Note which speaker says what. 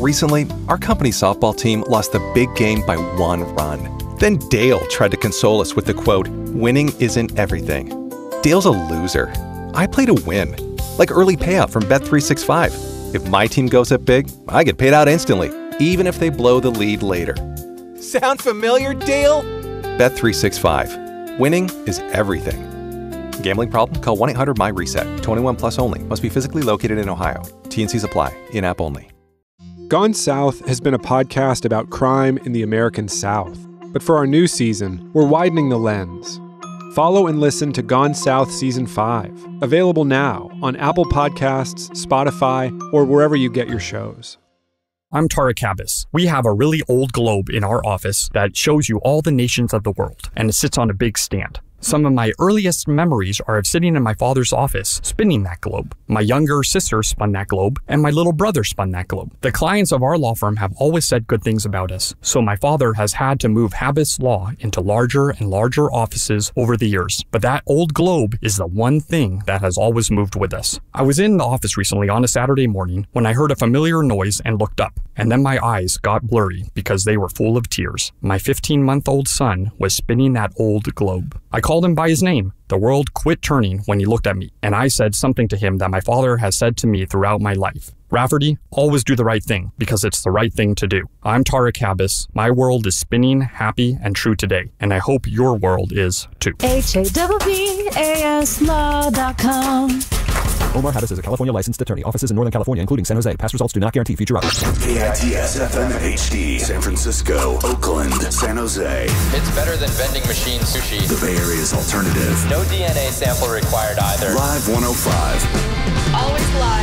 Speaker 1: Recently, our company's softball team lost the big game by 1 run. Then Dale tried to console us with the quote, "Winning isn't everything." Dale's a loser. I play to win. Like early payout from Bet365. If my team goes up big, I get paid out instantly, even if they blow the lead later. Sound familiar, Dale? Bet365. Winning is everything. Gambling problem? Call 1-800-MY-RESET. 21 plus only. Must be physically located in Ohio. T&Cs apply. In-app only.
Speaker 2: Gone South has been a podcast about crime in the American South. But for our new season, we're widening the lens. Follow and listen to Gone South Season 5. Available now on Apple Podcasts, Spotify, or wherever you get your shows.
Speaker 3: I'm Tara Cabas. We have a really old globe in our office that shows you all the nations of the world, and it sits on a big stand. Some of my earliest memories are of sitting in my father's office, spinning that globe. My younger sister spun that globe, and my little brother spun that globe. The clients of our law firm have always said good things about us, so my father has had to move Habas Law into larger and larger offices over the years. But that old globe is the one thing that has always moved with us. I was in the office recently on a Saturday morning when I heard a familiar noise and looked up, and then my eyes got blurry because they were full of tears. My 15-month-old son was spinning that old globe. I called him by his name. The world quit turning when he looked at me, and I said something to him that my father has said to me throughout my life. Rafferty, always do the right thing, because it's the right thing to do. I'm Tara Cabas. My world is spinning, happy, and true today, and I hope your world is too.
Speaker 4: HABBASlaw.com.
Speaker 5: Omar Habas is a California licensed attorney. Offices in Northern California, including San Jose. Past results do not guarantee future outcomes.
Speaker 6: KITS FM HD, San Francisco, Oakland, San Jose.
Speaker 7: It's better than vending machine sushi.
Speaker 6: The Bay Area's alternative.
Speaker 7: No DNA sample required either.
Speaker 6: Live 105.
Speaker 8: Always live.